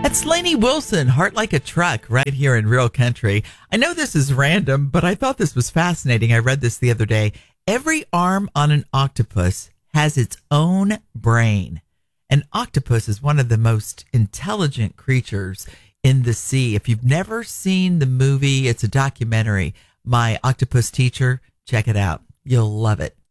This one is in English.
That's Lainey Wilson, Heart Like a Truck, right here in Real Country. I know this is random, but I thought this was fascinating. I read this the other day. Every arm on an octopus has its own brain. An octopus is one of the most intelligent creatures in the sea. If you've never seen the movie, it's a documentary, My Octopus Teacher, check it out. You'll love it.